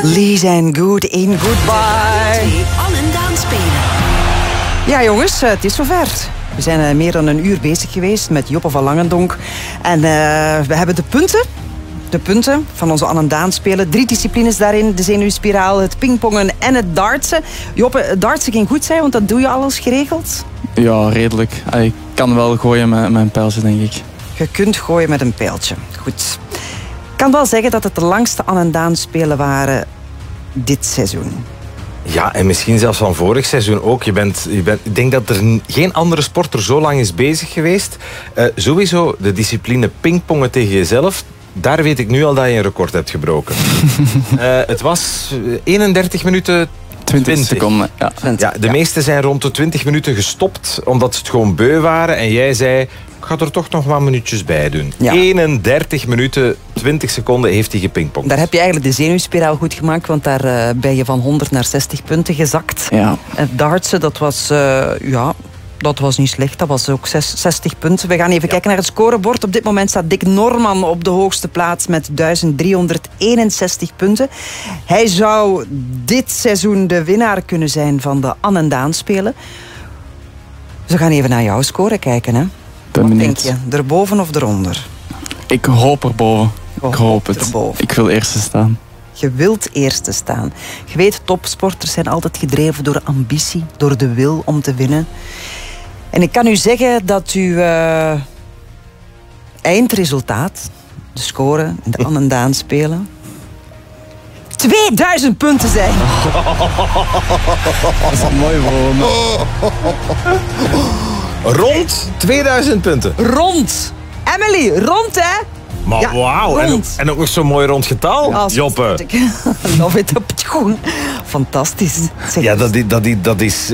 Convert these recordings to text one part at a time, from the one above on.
Lies and Good in Goodbye. Al en Daan spelen. Ja jongens, het is zover. We zijn meer dan een uur bezig geweest met Joppe van Langendonk. En we hebben de punten van onze Anne en Daan spelen. 3 disciplines daarin. De zenuwspiraal, het pingpongen en het dartsen. Joppe, het dartsen ging goed zijn, want dat doe je alles geregeld? Ja, redelijk. Ik kan wel gooien met mijn pijltje, denk ik. Je kunt gooien met een pijltje. Goed. Ik kan wel zeggen dat het de langste Anne en Daan spelen waren dit seizoen. Ja, en misschien zelfs van vorig seizoen ook. Ik denk dat er geen andere sporter zo lang is bezig geweest. Sowieso de discipline pingpongen tegen jezelf. Daar weet ik nu al dat je een record hebt gebroken. Het was 31 minuten 20 seconden. Ja. Ja, de meesten zijn rond de 20 minuten gestopt, omdat ze het gewoon beu waren. En jij zei, ik ga er toch nog wat minuutjes bij doen. Ja. 31 minuten, 20 seconden heeft hij gepingpongd. Daar heb je eigenlijk de zenuwspiraal goed gemaakt, want daar ben je van 100 naar 60 punten gezakt. Ja. Het dartsen, dat was, dat was niet slecht. Dat was ook 60 punten. We gaan even kijken naar het scorebord. Op dit moment staat Dick Norman op de hoogste plaats met 1361 punten. Hij zou dit seizoen de winnaar kunnen zijn van de Anne en Daan spelen. Dus we gaan even naar jouw score kijken. Hè? Wat denk je? Erboven of eronder? Ik hoop erboven. Ik hoop het. Erboven. Ik wil eerste staan. Je wilt eerste staan. Je weet, topsporters zijn altijd gedreven door ambitie, door de wil om te winnen. En ik kan u zeggen dat uw eindresultaat, de score in de Anne en Daan spelen, 2000 punten zijn. Dat is mooi voor me. Rond 2000 punten. Rond. Emily, rond hè? Maar Ja, wauw, en ook nog zo'n mooi rond getal, Ja, Joppe. Love it. Fantastisch. Zeg, Ja, dat is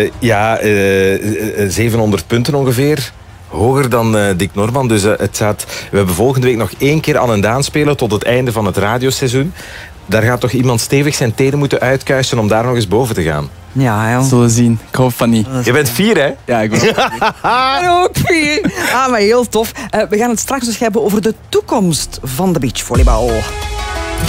700 punten ongeveer. Hoger dan Dick Norman. Dus we hebben volgende week nog 1 keer Anne en Daan spelen tot het einde van het radioseizoen. Daar gaat toch iemand stevig zijn tenen moeten uitkuisen om daar nog eens boven te gaan. Ja, joh. Zullen we zien. Ik hoop van niet. Je bent 4, hè? Ja, ik ben En ook 4. Ah, maar heel tof. We gaan het straks dus hebben over de toekomst van de beachvolleybal.